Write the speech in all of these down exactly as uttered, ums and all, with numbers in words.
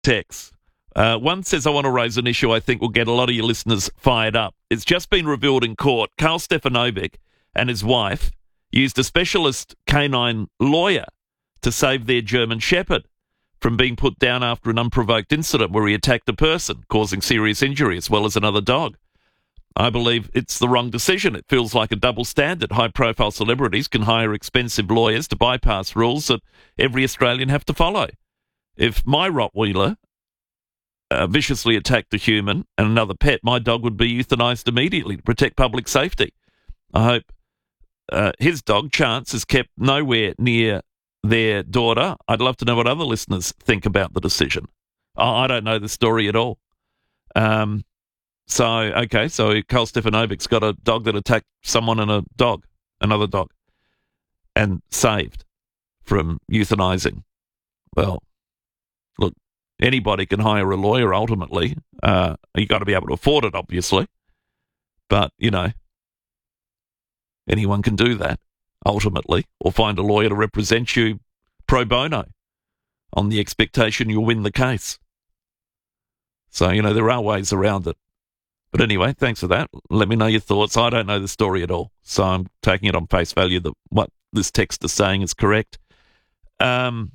texts. Uh, one says, I want to raise an issue I think will get a lot of your listeners fired up. It's just been revealed in court. Karl Stefanovic and his wife used a specialist canine lawyer to save their German Shepherd from being put down after an unprovoked incident where he attacked a person, causing serious injury as well as another dog. I believe it's the wrong decision. It feels like a double standard. High-profile celebrities can hire expensive lawyers to bypass rules that every Australian have to follow. If my Rottweiler uh, viciously attacked a human and another pet, my dog would be euthanised immediately to protect public safety. I hope uh, his dog, Chance, is kept nowhere near their daughter. I'd love to know what other listeners think about the decision. Oh, I don't know the story at all. Um, so, okay, so Karl Stefanovic's got a dog that attacked someone and a dog, another dog, and saved from euthanizing. Well, look, anybody can hire a lawyer ultimately. Uh, you got to be able to afford it, obviously. But, you know, anyone can do that, ultimately, or find a lawyer to represent you pro bono on the expectation you'll win the case. So, you know, there are ways around it. But anyway, thanks for that. Let me know your thoughts. I don't know the story at all, so I'm taking it on face value that what this text is saying is correct. Um,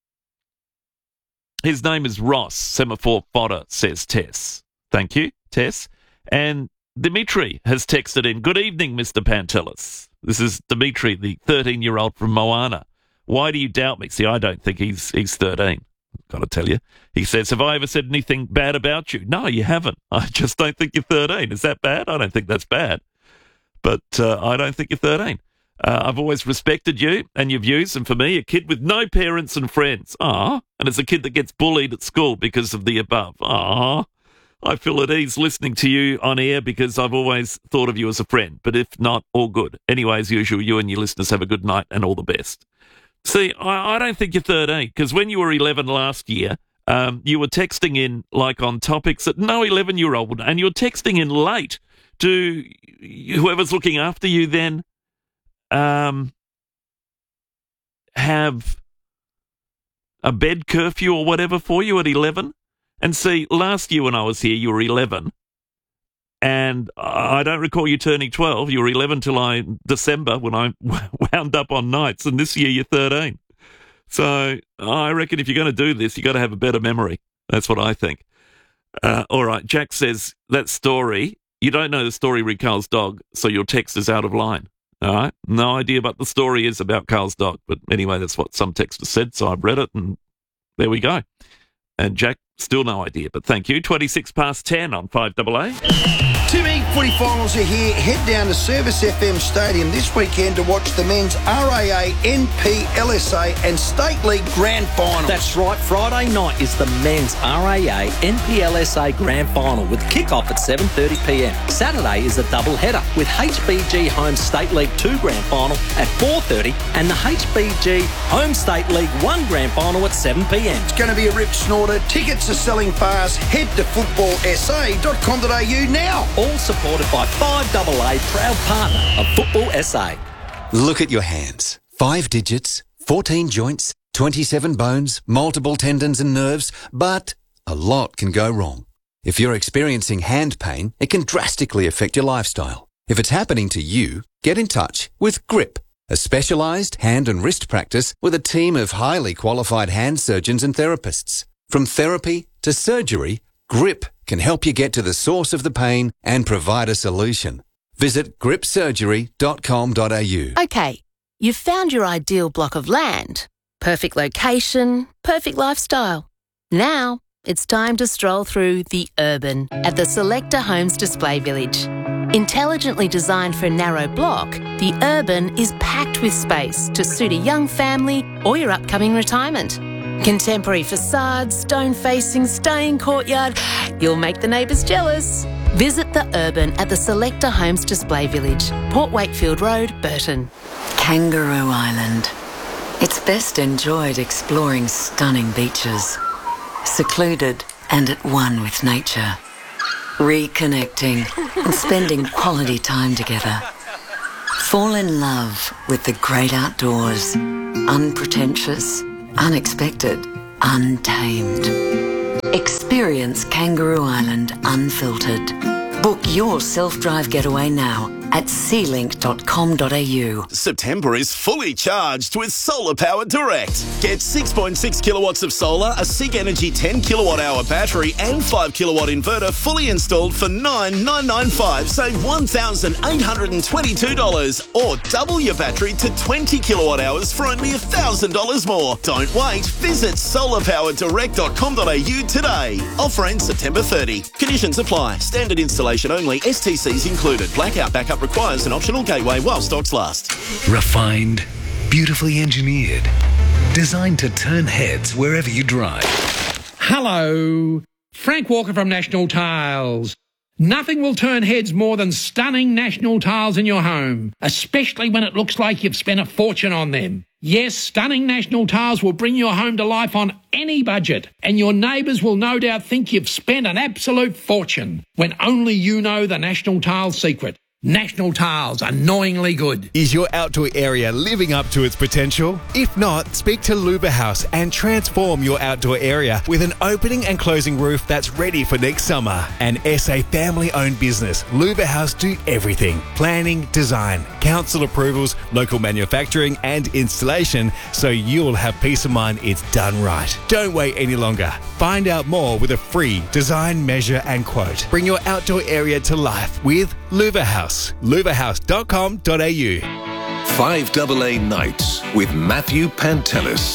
his name is Ross, semaphore fodder, says Tess. Thank you, Tess. And Dimitri has texted in, good evening, Mister Pantelis. This is Dimitri, the thirteen-year-old from Moana. Why do you doubt me? See, I don't think he's he's thirteen. Got to tell you. He says, have I ever said anything bad about you? No, you haven't. I just don't think you're thirteen. Is that bad? I don't think that's bad. But uh, I don't think you're thirteen. Uh, I've always respected you and your views, and for me, a kid with no parents and friends. Ah, and as a kid that gets bullied at school because of the above. Ah, I feel at ease listening to you on air because I've always thought of you as a friend. But if not, all good. Anyway, as usual, you and your listeners have a good night and all the best. See, I, I don't think you're thirteen, because when you were eleven last year, um, you were texting in, like, on topics that no eleven-year-old would, and you were texting in late to whoever's looking after you then um, have a bed curfew or whatever for you at eleven. And see, last year when I was here, you were eleven, and I don't recall you turning twelve. You were eleven till I December when I wound up on nights, and this year you're thirteen. So I reckon if you're going to do this, you got to have a better memory. That's what I think. Uh, all right, Jack says that story. You don't know the story re Karl's dog, so your text is out of line. All right, no idea what the story is about Karl's dog, but anyway, that's what some texter said. So I've read it, and there we go. And Jack, still no idea, but thank you. twenty-six past ten on five A A. Two big footy finals are here. Head down to Service F M Stadium this weekend to watch the men's R A A, N P L S A and State League Grand Final. That's right. Friday night is the men's R A A, N P L S A Grand Final with kick-off at seven thirty p m. Saturday is a double header with H B G Home State League two Grand Final at four thirty and the H B G Home State League one Grand Final at seven p m. It's going to be a rip snorter. Tickets are selling fast. Head to football s a dot com dot a u now. All supported by five A A, proud partner of Football S A. Look at your hands. Five digits, fourteen joints, twenty-seven bones, multiple tendons and nerves, but a lot can go wrong. If you're experiencing hand pain, it can drastically affect your lifestyle. If it's happening to you, get in touch with Grip, a specialised hand and wrist practice with a team of highly qualified hand surgeons and therapists. From therapy to surgery, Grip can help you get to the source of the pain and provide a solution. Visit grip surgery dot com dot a u. Okay, you've found your ideal block of land. Perfect location, perfect lifestyle. Now it's time to stroll through the Urban at the Selector Homes Display Village. Intelligently designed for a narrow block, the Urban is packed with space to suit a young family or your upcoming retirement. Contemporary facades, stone-facing, stunning courtyard. You'll make the neighbours jealous. Visit the Urban at the Selector Homes Display Village, Port Wakefield Road, Burton. Kangaroo Island. It's best enjoyed exploring stunning beaches, secluded and at one with nature, reconnecting and spending quality time together. Fall in love with the great outdoors, unpretentious, unexpected, untamed. Experience Kangaroo Island unfiltered. Book your self-drive getaway now at sea link dot com dot a u. September is fully charged with Solar Power Direct. Get six point six kilowatts of solar, a SIG Energy ten kilowatt hour battery and five kilowatt inverter fully installed for nine thousand nine hundred ninety-five dollars. Save one thousand eight hundred twenty-two dollars or double your battery to twenty kilowatt hours for only one thousand dollars more. Don't wait. Visit solar power direct dot com dot a u today. Offer ends September thirtieth. Conditions apply. Standard installation only. S T Cs included. Blackout backup requires an optional gateway while stocks last. Refined, beautifully engineered, designed to turn heads wherever you drive. Hello, Frank Walker from National Tiles. Nothing will turn heads more than stunning National Tiles in your home, especially when it looks like you've spent a fortune on them. Yes, stunning National Tiles will bring your home to life on any budget, and your neighbours will no doubt think you've spent an absolute fortune, when only you know the National Tiles secret. National Tiles, annoyingly good. Is your outdoor area living up to its potential? If not, speak to Luba House and transform your outdoor area with an opening and closing roof that's ready for next summer. An S A family-owned business, Luba House do everything. Planning, design, council approvals, local manufacturing and installation, so you'll have peace of mind it's done right. Don't wait any longer. Find out more with a free design, measure and quote. Bring your outdoor area to life with Luba House. luva house dot com dot a u. five A A Nights with Matthew Pantelis.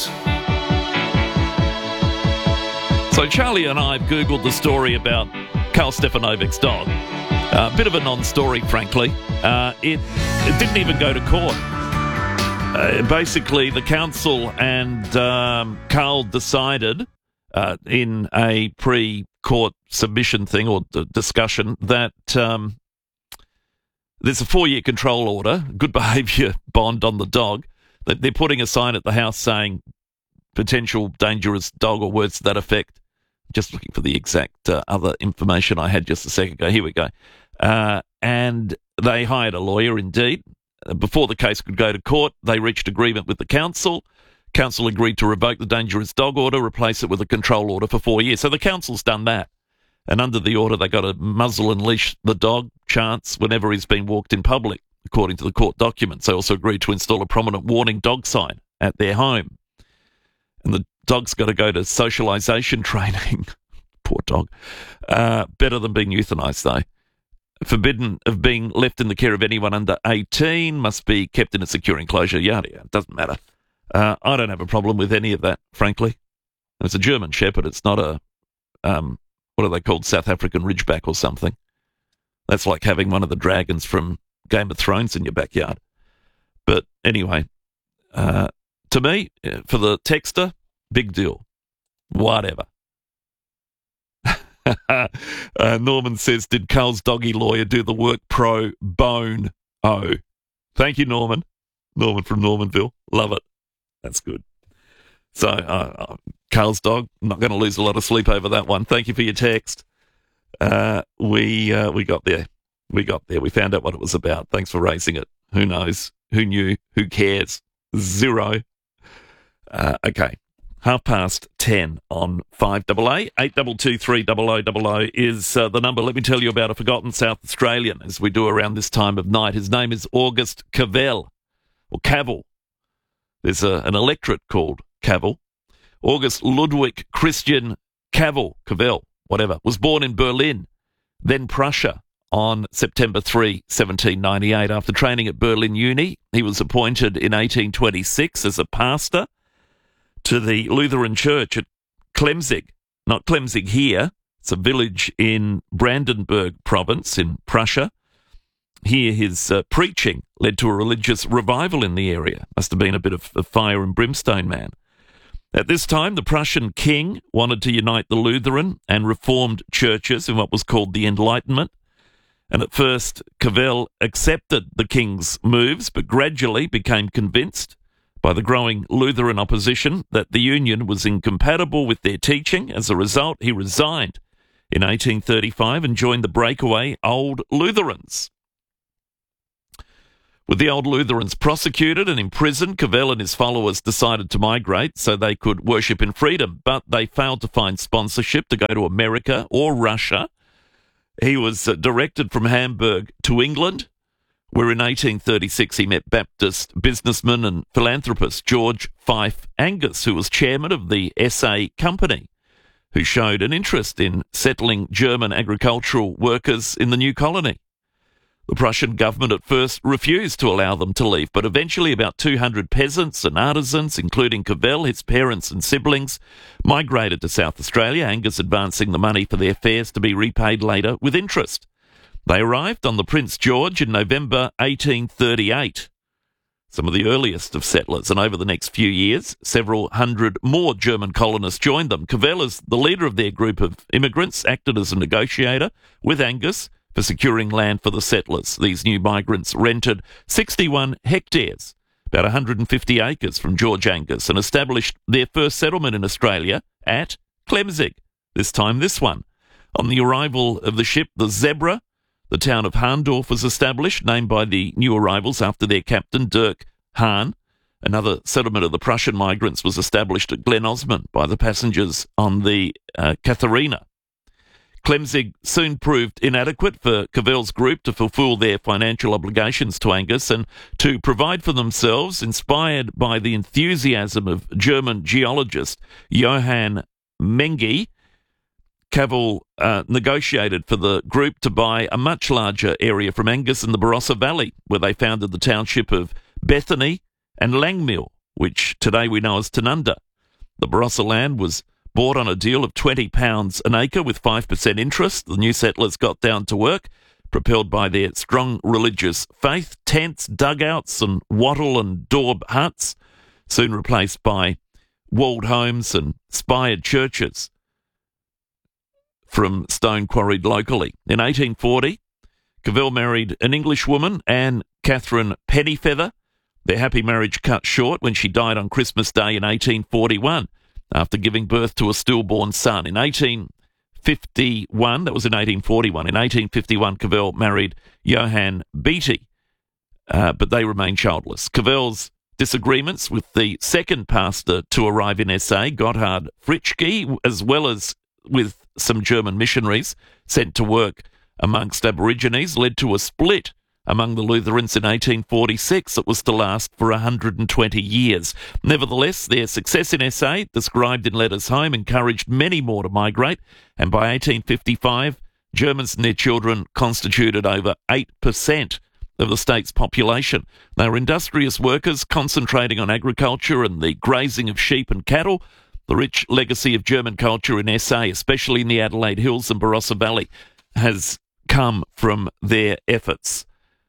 So Charlie and I have Googled the story about Karl Stefanovic's dog. A uh, bit of a non-story, frankly. Uh, it, it didn't even go to court. Uh, basically, the council and um, Karl decided uh, in a pre-court submission thing or d- discussion that... Um, There's a four-year control order, good behaviour bond on the dog. They're putting a sign at the house saying potential dangerous dog or words to that effect. Just looking for the exact uh, other information I had just a second ago. Here we go. Uh, and they hired a lawyer, indeed. Before the case could go to court, they reached agreement with the council. Council agreed to revoke the dangerous dog order, replace it with a control order for four years. So the council's done that. And under the order, they got to muzzle and leash the dog, Chance, whenever he's been walked in public, according to the court documents. They also agreed to install a prominent warning dog sign at their home. And the dog's got to go to socialisation training. Poor dog. Uh, better than being euthanised, though. Forbidden of being left in the care of anyone under eighteen, must be kept in a secure enclosure. Yada, yada. Doesn't matter. Uh, I don't have a problem with any of that, frankly. It's a German Shepherd. It's not a... Um, what are they called, South African Ridgeback or something. That's like having one of the dragons from Game of Thrones in your backyard. But anyway, uh, to me, for the texter, big deal. Whatever. uh, Norman says, did Karl's doggy lawyer do the work pro bono? Oh, thank you, Norman. Norman from Normanville. Love it. That's good. So, uh, uh, Karl's dog, I'm not going to lose a lot of sleep over that one. Thank you for your text. Uh, we uh, we got there. We got there. We found out what it was about. Thanks for raising it. Who knows? Who knew? Who cares? Zero. Uh, okay. Half past ten on five A A. eight two two three double oh double oh is uh, the number. Let me tell you about a forgotten South Australian, as we do around this time of night. His name is August Cavell, or Cavell. There's a, an electorate called Cavell. August Ludwig Christian Cavell, Cavell, whatever, was born in Berlin, then Prussia, on September third, seventeen ninety-eight. After training at Berlin Uni, he was appointed in eighteen twenty-six as a pastor to the Lutheran Church at Klemzig. Not Klemzig here. It's a village in Brandenburg province in Prussia. Here his uh, preaching led to a religious revival in the area. Must have been a bit of a fire and brimstone man. At this time, the Prussian king wanted to unite the Lutheran and Reformed churches in what was called the Enlightenment. And at first, Cavell accepted the king's moves, but gradually became convinced by the growing Lutheran opposition that the union was incompatible with their teaching. As a result, he resigned in eighteen thirty-five and joined the breakaway Old Lutherans. With the old Lutherans prosecuted and imprisoned, Cavell and his followers decided to migrate so they could worship in freedom, but they failed to find sponsorship to go to America or Russia. He was uh, directed from Hamburg to England, where in eighteen thirty-six he met Baptist businessman and philanthropist George Fife Angus, who was chairman of the S A Company, who showed an interest in settling German agricultural workers in the new colony. The Prussian government at first refused to allow them to leave, but eventually about two hundred peasants and artisans, including Cavell, his parents and siblings, migrated to South Australia, Angus advancing the money for their fares to be repaid later with interest. They arrived on the Prince George in November eighteen thirty-eight, some of the earliest of settlers, and over the next few years, several hundred more German colonists joined them. Cavell, as the leader of their group of immigrants, acted as a negotiator with Angus for securing land for the settlers. These new migrants rented sixty-one hectares, about one hundred fifty acres from George Angus, and established their first settlement in Australia at Klemzig, this time this one. On the arrival of the ship, the Zebra, the town of Hahndorf was established, named by the new arrivals after their captain, Dirk Hahn. Another settlement of the Prussian migrants was established at Glen Osmond by the passengers on the uh, Katharina. Klemzig soon proved inadequate for Cavell's group to fulfil their financial obligations to Angus and to provide for themselves, inspired by the enthusiasm of German geologist Johann Menge. Cavell uh, negotiated for the group to buy a much larger area from Angus in the Barossa Valley, where they founded the township of Bethany and Langmill, which today we know as Tanunda. The Barossa land was bought on a deal of twenty pounds an acre with five percent interest. The new settlers got down to work, propelled by their strong religious faith. Tents, dugouts and wattle and daub huts, soon replaced by walled homes and spired churches from stone quarried locally. In eighteen forty, Cavell married an English woman, Anne Catherine Pennyfeather. Their happy marriage cut short when she died on Christmas Day in eighteen forty-one, after giving birth to a stillborn son. In eighteen fifty-one, that was in eighteen forty-one, in eighteen fifty-one, Cavell married Johann Beatty, uh, but they remained childless. Cavell's disagreements with the second pastor to arrive in S A, Gotthard Fritschke, as well as with some German missionaries sent to work amongst Aborigines, led to a split among the Lutherans in eighteen forty-six that was to last for one hundred twenty years. Nevertheless, their success in S A, described in letters home, encouraged many more to migrate, and by eighteen fifty-five, Germans and their children constituted over eight percent of the state's population. They were industrious workers concentrating on agriculture and the grazing of sheep and cattle. The rich legacy of German culture in S A, especially in the Adelaide Hills and Barossa Valley, has come from their efforts.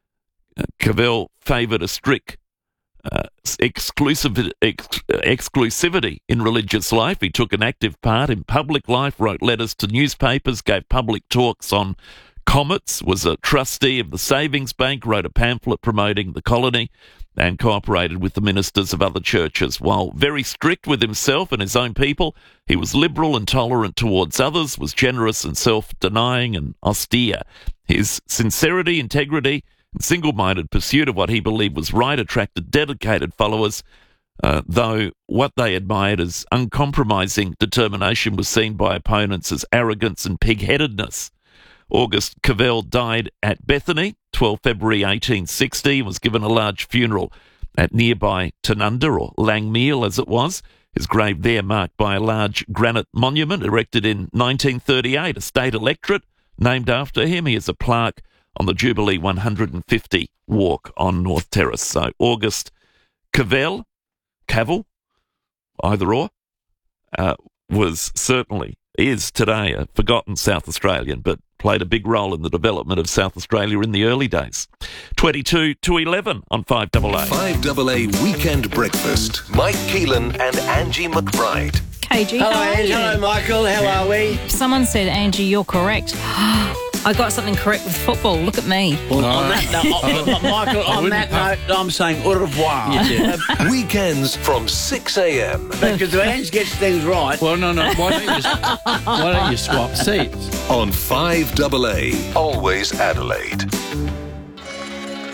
Cavell favoured a strict uh, exclusive, ex- exclusivity in religious life. He took an active part in public life, wrote letters to newspapers, gave public talks on comets, was a trustee of the Savings Bank, wrote a pamphlet promoting the colony, and cooperated with the ministers of other churches. While very strict with himself and his own people, he was liberal and tolerant towards others, was generous and self-denying and austere. His sincerity, integrity, and single-minded pursuit of what he believed was right attracted dedicated followers, uh, though what they admired as uncompromising determination was seen by opponents as arrogance and pig-headedness. August Cavell died at Bethany, the twelfth of February eighteen sixty, and was given a large funeral at nearby Tanunda, or Langmeal as it was. His grave there marked by a large granite monument erected in nineteen thirty-eight, a state electorate named after him. He has a plaque on the Jubilee one hundred fifty walk on North Terrace. So August Cavell, Cavell, either or, uh, was certainly, is today a forgotten South Australian, but played a big role in the development of South Australia in the early days. twenty-two to eleven on five A A. five A A Weekend Breakfast. Mike Keelan and Angie McBride. K G, hello, how are you? Hello, Michael. How are we? Someone said, Angie, you're correct. I got something correct with football. Look at me. Well, no. on that note, oh, Michael, on that note, I'm saying au revoir. Yeah. Weekends from six a.m. Because the Ange gets things right. Well, no, no. Why don't you, why don't you swap seats? On five A A. Always Adelaide.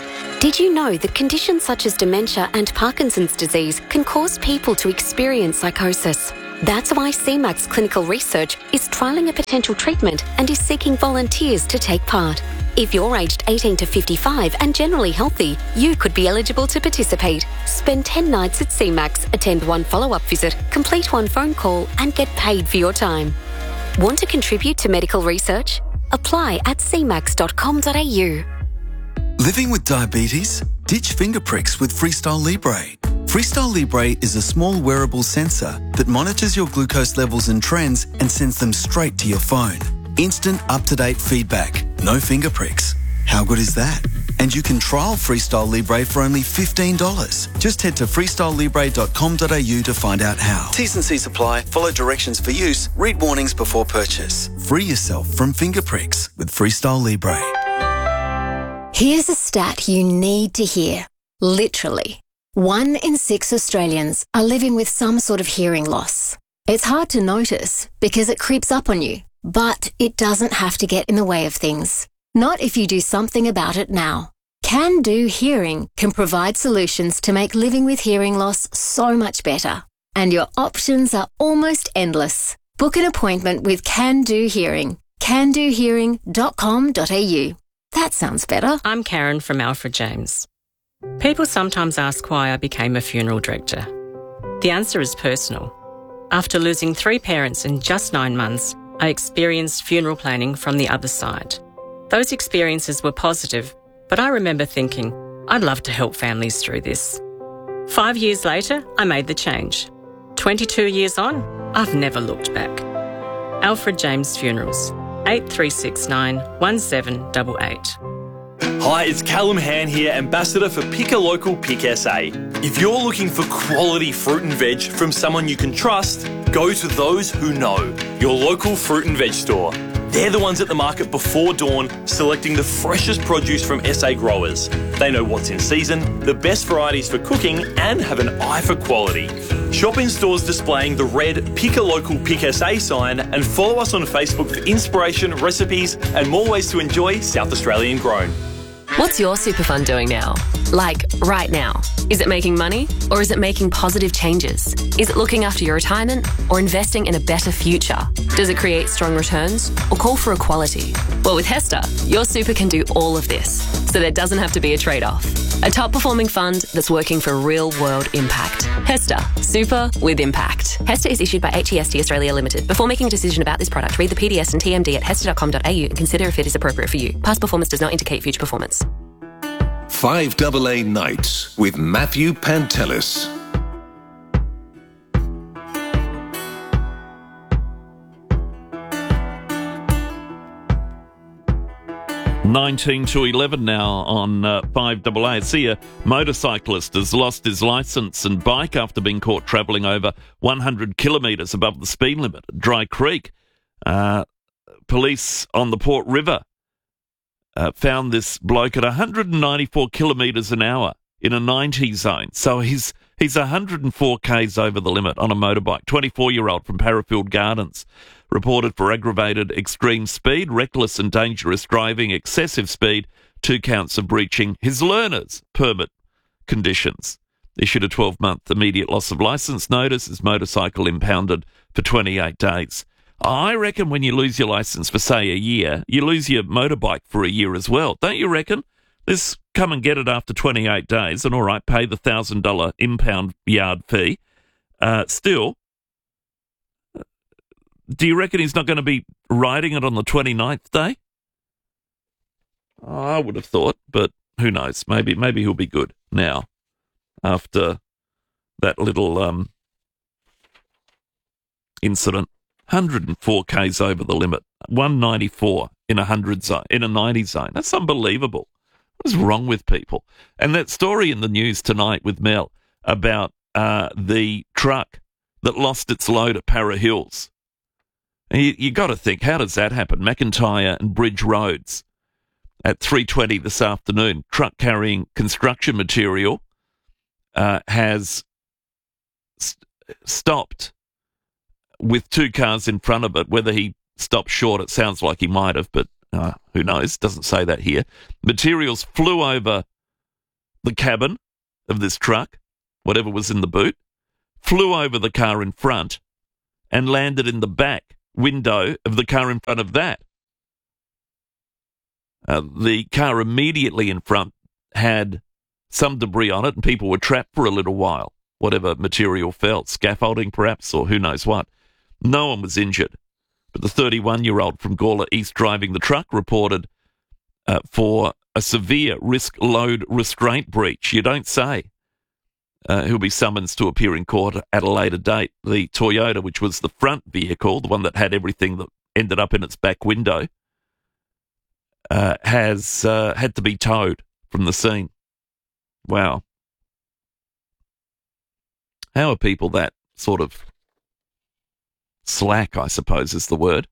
Did you know that conditions such as dementia and Parkinson's disease can cause people to experience psychosis? That's why C MAX Clinical Research is trialling a potential treatment and is seeking volunteers to take part. If you're aged eighteen to fifty-five and generally healthy, you could be eligible to participate. Spend ten nights at C MAX, attend one follow-up visit, complete one phone call and get paid for your time. Want to contribute to medical research? Apply at c max dot com dot a u. Living with diabetes? Ditch finger pricks with Freestyle Libre. Freestyle Libre is a small wearable sensor that monitors your glucose levels and trends and sends them straight to your phone. Instant up-to-date feedback. No finger pricks. How good is that? And you can trial Freestyle Libre for only fifteen dollars. Just head to freestyle libre dot com dot a u to find out how. T's and C's apply. Follow directions for use. Read warnings before purchase. Free yourself from finger pricks with Freestyle Libre. Here's a stat you need to hear. Literally. One in six Australians are living with some sort of hearing loss. It's hard to notice because it creeps up on you, but it doesn't have to get in the way of things. Not if you do something about it now. Can Do Hearing can provide solutions to make living with hearing loss so much better. And your options are almost endless. Book an appointment with Can Do Hearing. can do hearing dot com dot a u. That sounds better. I'm Karen from Alfred James. People sometimes ask why I became a funeral director. The answer is personal. After losing three parents in just nine months, I experienced funeral planning from the other side. Those experiences were positive, but I remember thinking, I'd love to help families through this. Five years later, I made the change. twenty-two years on, I've never looked back. Alfred James Funerals, eight three six nine, one seven eight eight. Hi, it's Callum Han here, Ambassador for Pick a Local Pick S A. If you're looking for quality fruit and veg from someone you can trust, go to those who know, your local fruit and veg store. They're the ones at the market before dawn, selecting the freshest produce from S A growers. They know what's in season, the best varieties for cooking, and have an eye for quality. Shop in stores displaying the red Pick a Local Pick S A sign and follow us on Facebook for inspiration, recipes, and more ways to enjoy South Australian grown. What's your super fund doing now? Like, right now? Is it making money or is it making positive changes? Is it looking after your retirement or investing in a better future? Does it create strong returns or call for equality? Well, with HESTA, your super can do all of this, so there doesn't have to be a trade-off. A top-performing fund that's working for real-world impact. HESTA, super with impact. HESTA is issued by H E S T Australia Limited. Before making a decision about this product, read the P D S and T M D at hesta dot com dot a u and consider if it is appropriate for you. Past performance does not indicate future performance. five A A Nights with Matthew Pantelis. nineteen to eleven now on uh, five A A. See, a motorcyclist has lost his licence and bike after being caught travelling over one hundred kilometres above the speed limit at Dry Creek. Uh, police on the Port River uh, found this bloke at one hundred ninety-four kilometres an hour in a ninety zone. So he's he's one hundred four k's over the limit on a motorbike. twenty-four-year-old from Parafield Gardens. Reported for aggravated extreme speed, reckless and dangerous driving, excessive speed, two counts of breaching his learner's permit conditions. Issued a twelve-month immediate loss of licence notice, his motorcycle impounded for twenty-eight days. I reckon when you lose your licence for, say, a year, you lose your motorbike for a year as well. Don't you reckon? This come and get it after twenty-eight days and, all right, pay the one thousand dollars impound yard fee. Uh, still... Do you reckon he's not going to be riding it on the twenty-ninth day? I would have thought, but who knows? Maybe maybe he'll be good now after that little um, incident. one hundred four k's over the limit, one ninety-four in a one hundred zone, in a ninety zone. That's unbelievable. What is wrong with people? And that story in the news tonight with Mel about uh, the truck that lost its load at Para Hills. And you, you got to think, how does that happen? McIntyre and Bridge Roads at three twenty this afternoon, truck carrying construction material uh, has st- stopped with two cars in front of it. Whether he stopped short, it sounds like he might have, but uh, who knows? Doesn't say that here. Materials flew over the cabin of this truck, whatever was in the boot, flew over the car in front and landed in the back window of the car in front of that. Uh, the car immediately in front had some debris on it and people were trapped for a little while, whatever material fell, scaffolding perhaps, or who knows what. No one was injured. But the thirty-one-year-old from Gawler East driving the truck reported uh, for a severe risk load restraint breach. You don't say. Uh, he'll be summoned to appear in court at a later date. The Toyota, which was the front vehicle, the one that had everything that ended up in its back window, uh, has uh, had to be towed from the scene. Wow. How are people that sort of slack, I suppose, is the word?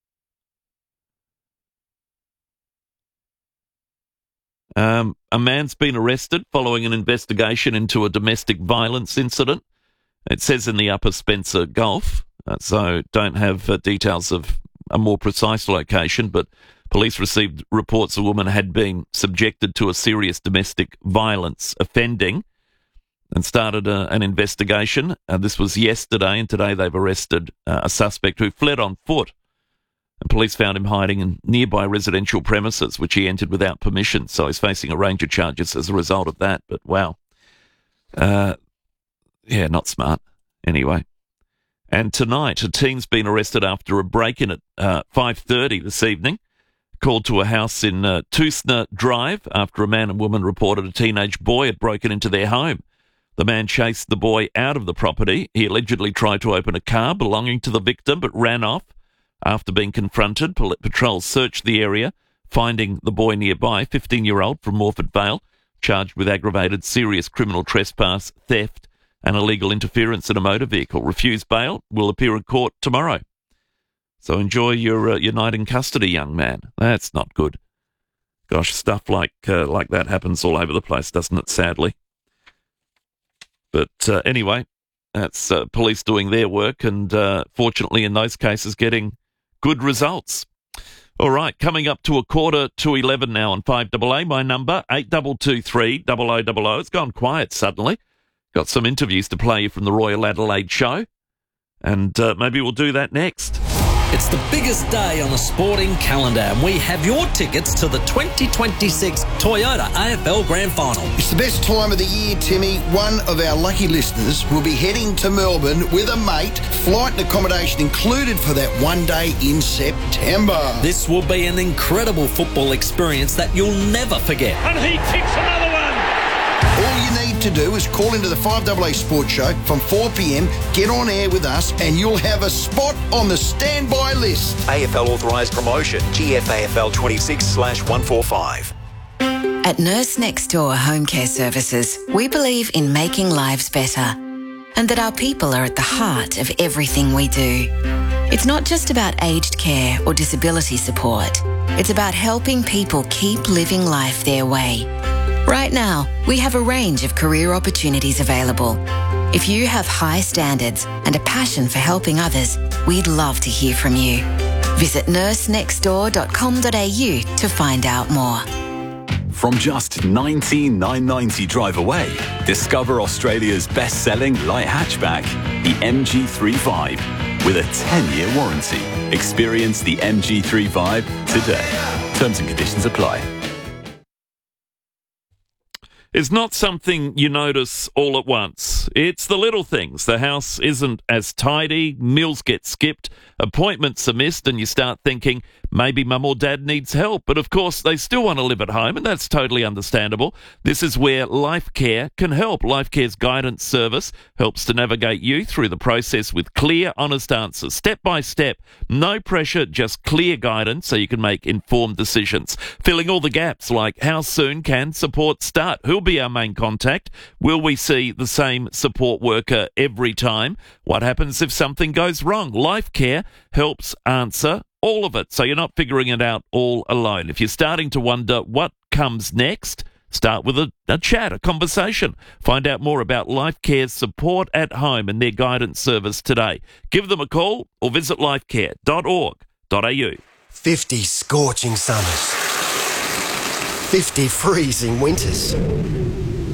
Um, a man's been arrested following an investigation into a domestic violence incident. It says in the Upper Spencer Gulf, uh, so don't have uh, details of a more precise location, but police received reports a woman had been subjected to a serious domestic violence offending and started a, an investigation. Uh, this was yesterday, and today they've arrested uh, a suspect who fled on foot. And police found him hiding in nearby residential premises, which he entered without permission. So he's facing a range of charges as a result of that. But wow. Uh, yeah, not smart. Anyway. And tonight, a teen's been arrested after a break-in at uh, five thirty this evening. Called to a house in uh, Toosner Drive after a man and woman reported a teenage boy had broken into their home. The man chased the boy out of the property. He allegedly tried to open a car belonging to the victim but ran off. After being confronted, patrols searched the area, finding the boy nearby, fifteen-year-old from Morford Vale, charged with aggravated serious criminal trespass, theft and illegal interference in a motor vehicle. Refused bail, will appear in court tomorrow. So enjoy your uh, your night in custody, young man. That's not good. Gosh, stuff like uh, like that happens all over the place, doesn't it, sadly? But uh, anyway, that's uh, police doing their work and uh, fortunately in those cases getting good results. All right, coming up to a quarter to eleven now on five A A. My number, eight two two three, double oh double oh. It's gone quiet suddenly. Got some interviews to play you from the Royal Adelaide show. And uh, maybe we'll do that next. It's the biggest day on the sporting calendar, and we have your tickets to the twenty twenty-six Toyota A F L Grand Final. It's the best time of the year, Timmy. One of our lucky listeners will be heading to Melbourne with a mate, flight and accommodation included for that one day in September. This will be an incredible football experience that you'll never forget. And he kicks another one. All you need to do is call into the five A A Sports Show from four p.m, get on air with us, and you'll have a spot on the standby list. A F L authorised promotion, G F A F L twenty-six slash one forty-five. At Nurse Next Door Home Care Services, we believe in making lives better and that our people are at the heart of everything we do. It's not just about aged care or disability support. It's about helping people keep living life their way. Right now, we have a range of career opportunities available. If you have high standards and a passion for helping others, we'd love to hear from you. Visit nurse next door dot com dot a u to find out more. From just nineteen thousand nine hundred ninety drive away, discover Australia's best-selling light hatchback, the M G thirty-five, with a ten-year warranty. Experience the M G thirty-five today. Terms and conditions apply. Is not something you notice all at once. It's the little things. The house isn't as tidy, meals get skipped, appointments are missed, and you start thinking, maybe mum or dad needs help. But of course, they still want to live at home, and that's totally understandable. This is where Life Care can help. Life Care's guidance service helps to navigate you through the process with clear, honest answers, step by step. No pressure, just clear guidance so you can make informed decisions. Filling all the gaps like how soon can support start? Who'll be our main contact? Will we see the same support worker every time? What happens if something goes wrong? Life Care helps answer all of it, so you're not figuring it out all alone. If you're starting to wonder what comes next, start with a, a chat, a conversation. Find out more about Life Care's support at home and their guidance service today. Give them a call or visit lifecare dot org dot a u. fifty scorching summers. fifty freezing winters.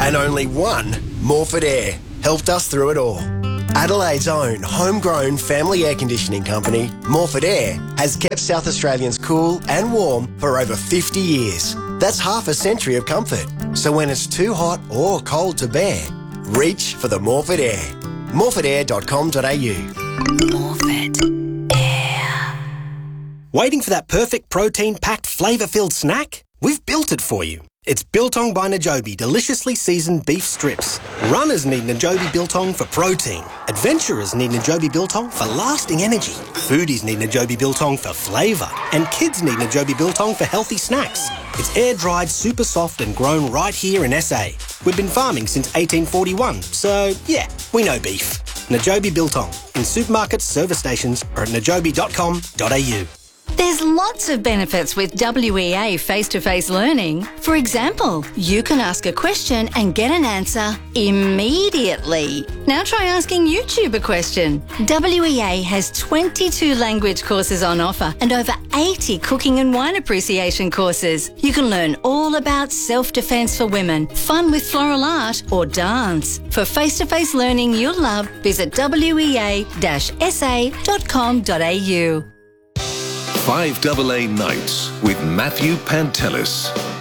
And only one, Morford Air, helped us through it all. Adelaide's own homegrown family air conditioning company, Morford Air, has kept South Australians cool and warm for over fifty years. That's half a century of comfort. So when it's too hot or cold to bear, reach for the Morford Air. morford air dot com dot a u. Morford Air. Waiting for that perfect protein-packed, flavour-filled snack? We've built it for you. It's Biltong by Najobi deliciously seasoned beef strips. Runners need Najobi Biltong for protein. Adventurers need Najobi Biltong for lasting energy. Foodies need Najobi Biltong for flavour. And kids need Najobi Biltong for healthy snacks. It's air-dried, super soft and grown right here in S A. We've been farming since eighteen forty-one, so yeah, we know beef. Najobi Biltong in supermarkets, service stations or at najobi dot com dot a u. There's lots of benefits with W E A face-to-face learning. For example, you can ask a question and get an answer immediately. Now try asking YouTube a question. W E A has twenty-two language courses on offer and over eighty cooking and wine appreciation courses. You can learn all about self-defense for women, fun with floral art or dance. For face-to-face learning you'll love, visit w e a dash s a dot com dot a u. five double A Nights with Matthew Pantelis.